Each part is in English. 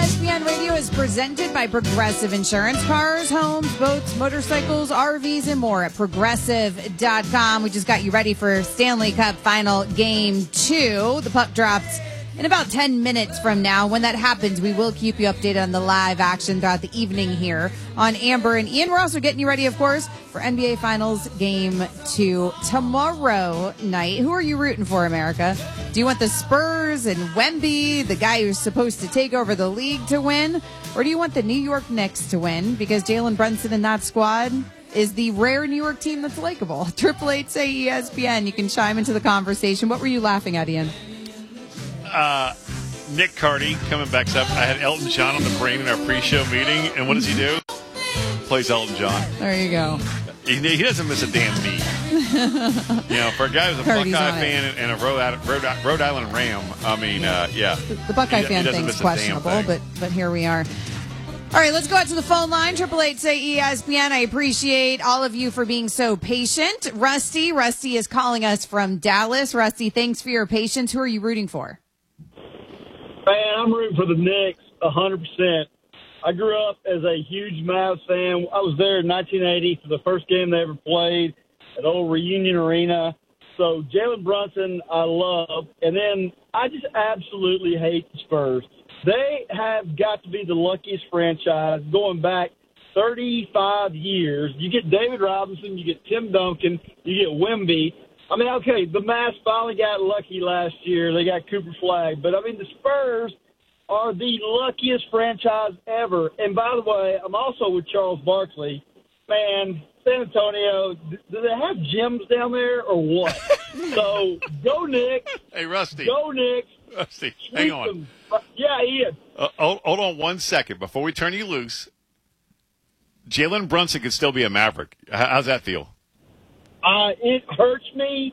ESPN Radio is presented by Progressive Insurance. Cars, homes, boats, motorcycles, RVs, and more at Progressive.com. We just got you ready for Stanley Cup Final Game 2. The puck drops in about 10 minutes from now. When that happens, we will keep you updated on the live action throughout the evening here on Amber and Ian. We're also getting you ready, of course, for NBA Finals Game 2 tomorrow night. Who are you rooting for, America? Do you want the Spurs and Wemby, the guy who's supposed to take over the league, to win? Or do you want the New York Knicks to win? Because Jalen Brunson and that squad is the rare New York team that's likable. 888 say ESPN. You can chime into the conversation. What were you laughing at, Ian? Nick Cardy coming back up. I had Elton John on the brain in our pre-show meeting, and what does he do? Plays Elton John. There you go. He doesn't miss a damn beat. For a guy who's a Buckeye fan and a Rhode Island Ram, I mean, yeah. The Buckeye fan thing's questionable, but here we are. All right, let's go out to the phone line. 888 say ESPN. I appreciate all of you for being so patient. Rusty is calling us from Dallas. Rusty, thanks for your patience. Who are you rooting for? Man, I'm rooting for the Knicks 100%. I grew up as a huge Mavs fan. I was there in 1980 for the first game they ever played at old Reunion Arena. So Jalen Brunson, I love. And then I just absolutely hate the Spurs. They have got to be the luckiest franchise going back 35 years. You get David Robinson, you get Tim Duncan, you get Wemby. I mean, okay, the Mavs finally got lucky last year. They got Cooper Flagg. But, I mean, the Spurs are the luckiest franchise ever. And, by the way, I'm also with Charles Barkley. Man, San Antonio, do they have gyms down there or what? So, go Knicks. Hey, Rusty. Go Knicks. Rusty, hang on. Yeah, Ian. Hold on 1 second before we turn you loose. Jalen Brunson could still be a Maverick. How's that feel? It hurts me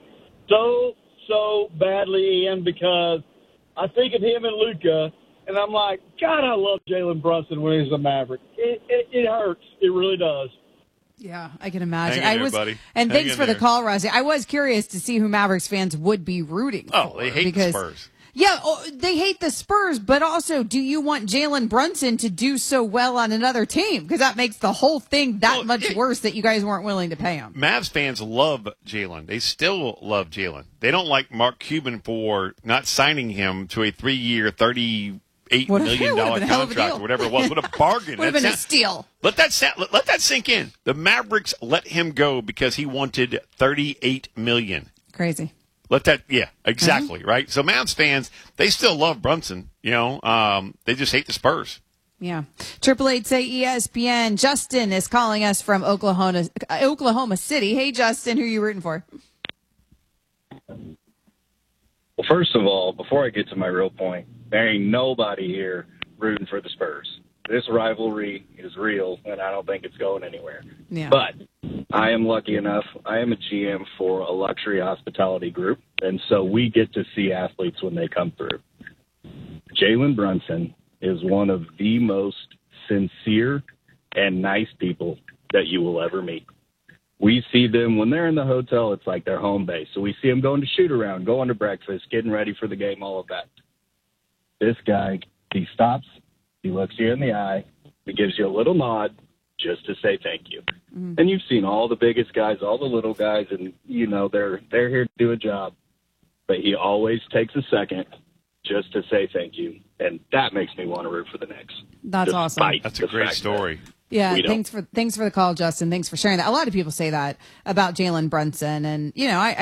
so badly, Ian, because I think of him and Luka, and I'm like, God, I love Jalen Brunson when he's a Maverick. It hurts. It really does. Yeah, I can imagine. Hang in there, buddy. And Hang thanks in for the there. call, Rusty. I was curious to see who Mavericks fans would be rooting for. Oh, they hate the Spurs. Yeah, they hate the Spurs, but also, do you want Jalen Brunson to do so well on another team? Because that makes the whole thing much worse that you guys weren't willing to pay him. Mavs fans love Jalen. They still love Jalen. They don't like Mark Cuban for not signing him to a 3-year, $38 million contract or whatever it was. What a bargain. Would have been a steal. Let that sink in. The Mavericks let him go because he wanted $38 million. Crazy. Yeah, exactly, right? So Mavs fans, they still love Brunson, they just hate the Spurs. Yeah. 888 say ESPN. Justin is calling us from Oklahoma City. Hey, Justin, who are you rooting for? Well, first of all, before I get to my real point, there ain't nobody here rooting for the Spurs. This rivalry is real, and I don't think it's going anywhere. Yeah. But I am lucky enough. I am a GM for a luxury hospitality group, and so we get to see athletes when they come through. Jalen Brunson is one of the most sincere and nice people that you will ever meet. We see them when they're in the hotel, it's like their home base. So we see them going to shoot around, going to breakfast, getting ready for the game, all of that. This guy, he stops, he looks you in the eye, he gives you a little nod just to say thank you. Mm-hmm. And you've seen all the biggest guys, all the little guys, and, they're here to do a job. But he always takes a second just to say thank you. And that makes me want to root for the Knicks. That's awesome. That's a great story. Yeah, thanks for the call, Justin. Thanks for sharing that. A lot of people say that about Jalen Brunson, and I